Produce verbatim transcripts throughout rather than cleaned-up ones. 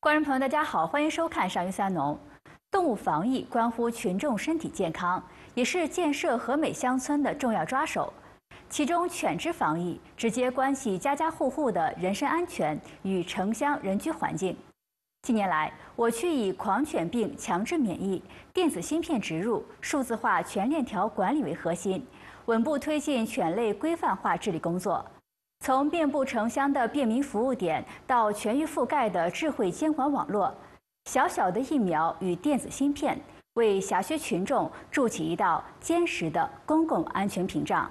观众朋友，大家好，欢迎收看《上云三农》。动物防疫关乎群众身体健康，也是建设和美乡村的重要抓手。其中，犬只防疫直接关系家家户户的人身安全与城乡人居环境。近年来，我区以狂犬病强制免疫、电子芯片植入、数字化全链条管理为核心，稳步推进犬类规范化治理工作。 从遍布城乡的便民服务点到全域覆盖的智慧监管网络，小小的疫苗与电子芯片为辖区群众筑起一道坚实的公共安全屏障。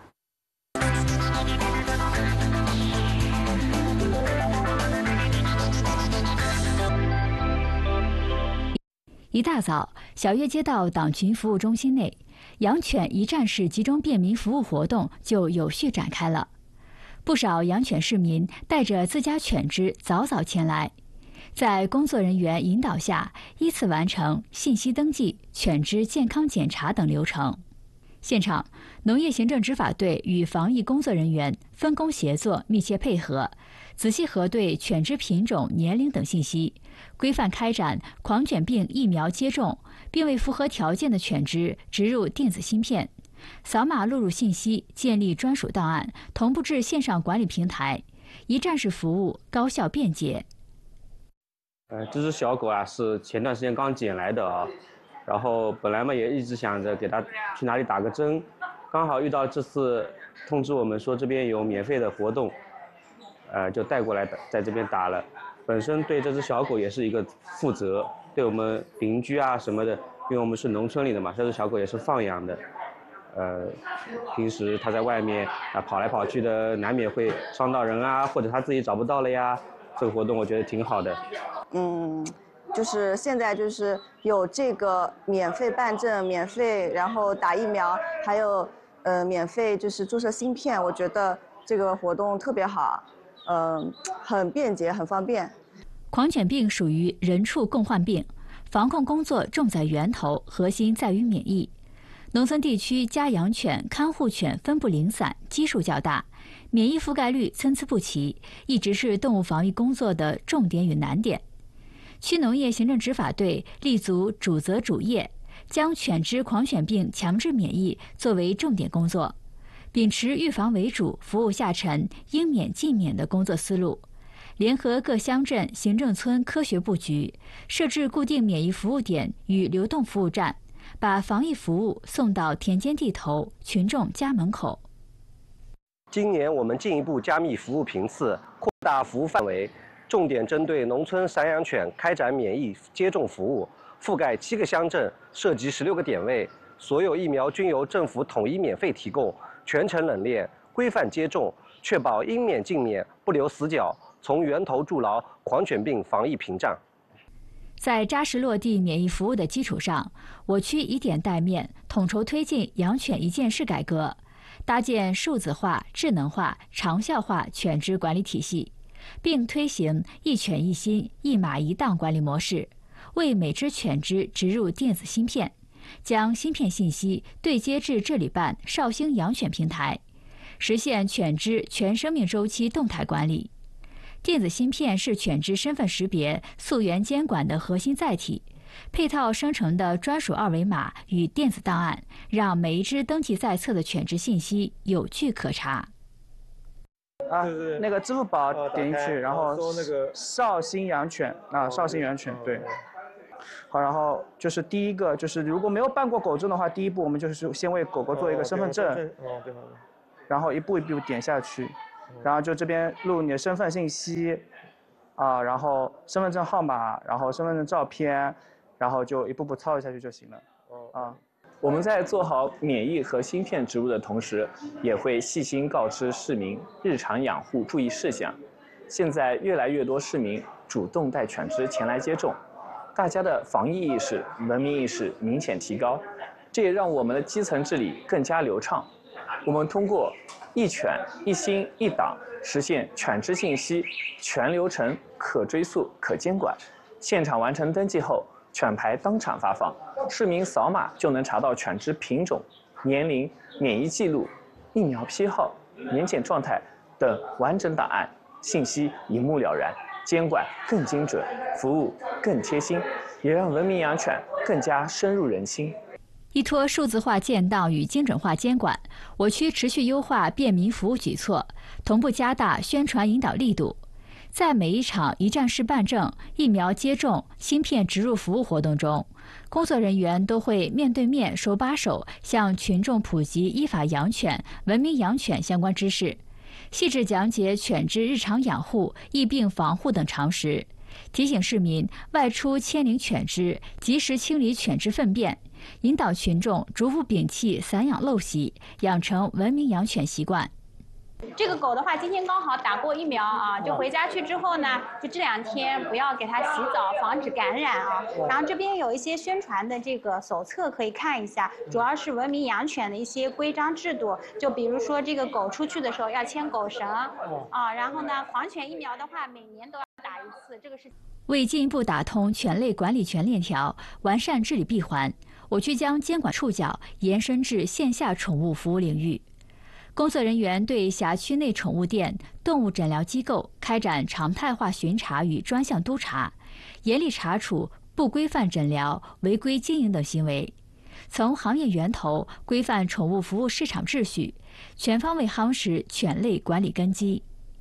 一大早，小月街道党群服务中心内，养犬一站式集中便民服务活动就有序展开了。 不少养犬市民带着自家犬只早早前来，在工作人员引导下，依次完成信息登记、犬只健康检查等流程。现场，农业行政执法队与防疫工作人员分工协作，密切配合，仔细核对犬只品种、年龄等信息，规范开展狂犬病疫苗接种，并为符合条件的犬只植入电子芯片。 扫码录入信息，建立专属档案，同步至线上管理平台，一站式服务，高效便捷。 呃，这只小狗啊是前段时间刚捡来的啊，然后本来嘛也一直想着给它去哪里打个针，刚好遇到这次通知我们说这边有免费的活动，呃，就带过来在这边打了。本身对这只小狗也是一个负责，对我们邻居啊什么的，因为我们是农村里的嘛，这只小狗也是放养的。 呃，平时它在外面啊跑来跑去的，难免会伤到人啊，或者它自己找不到了呀。这个活动我觉得挺好的。 嗯，就是现在就是有这个免费办证、免费然后打疫苗，还有呃免费就是注射芯片，我觉得这个活动特别好，嗯、呃，很便捷，很方便。 狂犬病属于人畜共患病，防控工作重在源头，核心在于免疫。 农村地区家养犬、看护犬分布零散，基数较大，免疫覆盖率参差不齐，一直是动物防疫工作的重点与难点。区农业行政执法队立足主责主业，将犬只狂犬病强制免疫作为重点工作，秉持预防为主、服务下沉、应免尽免的工作思路，联合各乡镇行政村科学布局，设置固定免疫服务点与流动服务站。 把防疫服务送到田间地头、群众家门口。 今年我们进一步加密服务频次，扩大服务范围，重点针对农村散养犬开展免疫接种服务，覆盖七个乡镇，涉及十六个点位，所有疫苗均由政府统一免费提供，全程冷链，规范接种，确保应免尽免，不留死角，从源头筑牢狂犬病防疫屏障。 在扎实落地免疫服务的基础上，我区以点带面，统筹推进养犬一件事改革，搭建数字化、智能化、长效化犬只管理体系，并推行一犬一心、一码一档管理模式，为每只犬只植入电子芯片，将芯片信息对接至治理办绍兴养犬平台，实现犬只全生命周期动态管理。 电子芯片是犬只身份识别、溯源监管的核心载体，配套生成的专属二维码与电子档案，让每一只登记在册的犬只信息有据可查。 啊，那个支付宝点进去，然后那个绍兴养犬啊，绍兴养犬对。好，然后就是第一个就是如果没有办过狗证的话，第一步我们就是先为狗狗做一个身份证， 哦，对，好的。 然后一步一步点下去。 然后就这边录你的身份信息，啊，然后身份证号码，然后身份证照片，然后就一步步操作下去就行了。啊， 我们在做好免疫和芯片植入的同时，也会细心告知市民日常养护注意事项。现在越来越多市民主动带犬只前来接种，大家的防疫意识、文明意识明显提高，这也让我们的基层治理更加流畅。我们通过 一犬一心一档，实现犬只信息全流程可追溯、可监管。现场完成登记后，犬牌当场发放，市民扫码就能查到犬只品种、年龄、免疫记录、疫苗批号、年检状态等完整档案，信息一目了然， 监管更精准，服务更贴心，也让文明养犬更加深入人心。 依托数字化建档与精准化监管，我区持续优化便民服务举措，同步加大宣传引导力度。在每一场一站式办证、疫苗接种、芯片植入服务活动中，工作人员都会面对面、手把手向群众普及依法养犬、文明养犬相关知识，细致讲解犬只日常养护、疫病防护等常识，提醒市民外出牵领犬只，及时清理犬只粪便，引导群众逐步摒弃散养陋习，养成文明养犬习惯。 这个狗的话，今天刚好打过疫苗啊，就回家去之后呢，就这两天不要给它洗澡，防止感染啊。然后这边有一些宣传的这个手册可以看一下，主要是文明养犬的一些规章制度，就比如说这个狗出去的时候要牵狗绳啊，然后呢，黄犬疫苗的话每年都要打一次，这个是。 为进一步打通犬类管理全链条，完善治理闭环，我区将监管触角延伸至线下宠物服务领域。工作人员对辖区内宠物店、动物诊疗机构开展常态化巡查与专项督查，严厉查处不规范诊疗、违规经营等行为，从行业源头规范宠物服务市场秩序，全方位夯实犬类管理根基。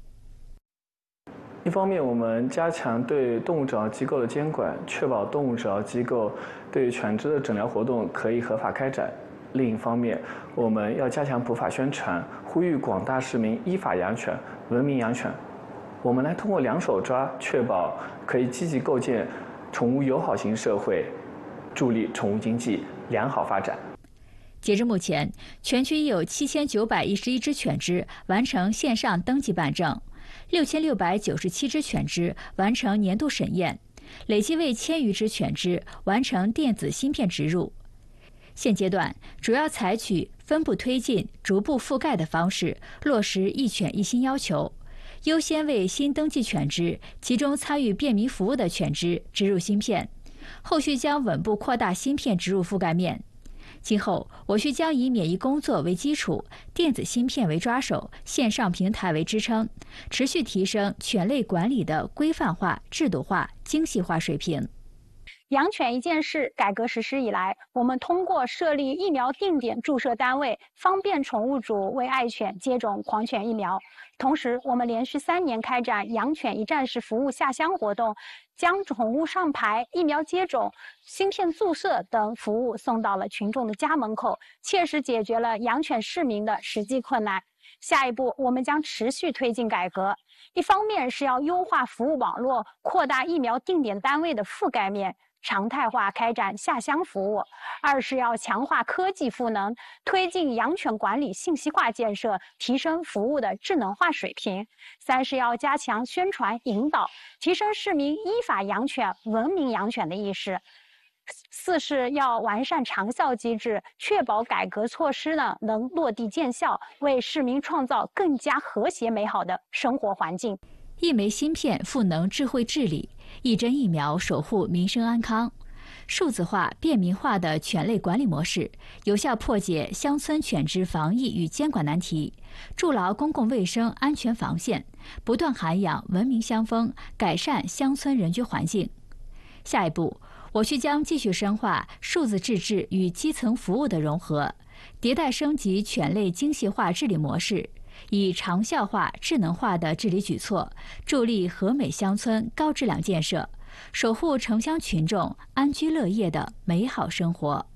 一方面，我们加强对动物诊疗机构的监管，确保动物诊疗机构对犬只的诊疗活动可以合法开展。另一方面，我们要加强普法宣传，呼吁广大市民依法养犬、文明养犬。我们来通过两手抓，确保可以积极构建宠物友好型社会，助力宠物经济良好发展。 截至目前，全区已有七千九百一十一只犬只完成线上登记办证，六千六百九十七只犬只完成年度审验，累计为千余只犬只完成电子芯片植入。现阶段主要采取分步推进、逐步覆盖的方式，落实一犬一芯要求，优先为新登记犬只、其中参与便民服务的犬只植入芯片，后续将稳步扩大芯片植入覆盖面。今后，我区将以免疫工作为基础，电子芯片为抓手，线上平台为支撑，持续提升犬类管理的规范化、制度化、精细化水平。 养犬一件事改革实施以来，我们通过设立疫苗定点注射单位，方便宠物主为爱犬接种狂犬疫苗。同时，我们连续三年开展养犬一站式服务下乡活动，将宠物上牌、疫苗接种、芯片注射等服务送到了群众的家门口，切实解决了养犬市民的实际困难。下一步，我们将持续推进改革，一方面是要优化服务网络，扩大疫苗定点单位的覆盖面，常态化开展下乡服务；二是要强化科技赋能，推进养犬管理信息化建设，提升服务的智能化水平；三是要加强宣传引导，提升市民依法养犬、文明养犬的意识；四是要完善长效机制，确保改革措施呢能落地见效，为市民创造更加和谐美好的生活环境。 一枚芯片赋能智慧治理，一针疫苗守护民生安康。数字化、便民化的犬类管理模式，有效破解乡村犬只防疫与监管难题，筑牢公共卫生安全防线，不断涵养文明乡风，改善乡村人居环境。下一步，我区将继续深化数字自治与基层服务的融合，迭代升级犬类精细化治理模式，以长效化、智能化的治理举措，助力和美乡村高质量建设，守护城乡群众安居乐业的美好生活。